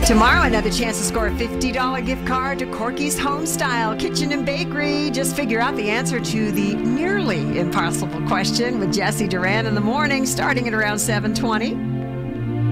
Tomorrow, another chance to score a $50 gift card to Corky's Homestyle Kitchen and Bakery. Just figure out the answer to the nearly impossible question with Jesse Duran in the morning, starting at around 7:20.